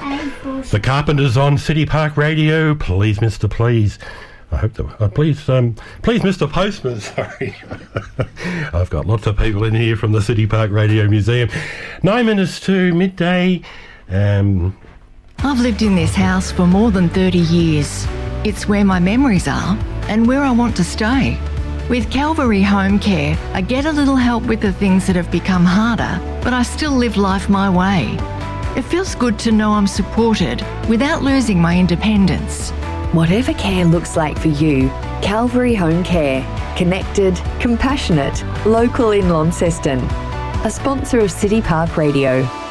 The Carpenters on City Park Radio. Please, Mr. Please. I hope that... please, Mr. Postman, sorry. I've got lots of people in here from the City Park Radio Museum. 9 minutes to midday. I've lived in this house for more than 30 years. It's where my memories are and where I want to stay. With Calvary Home Care, I get a little help with the things that have become harder, but I still live life my way. It feels good to know I'm supported without losing my independence. Whatever care looks like for you, Calvary Home Care. Connected, compassionate, local in Launceston. A sponsor of City Park Radio.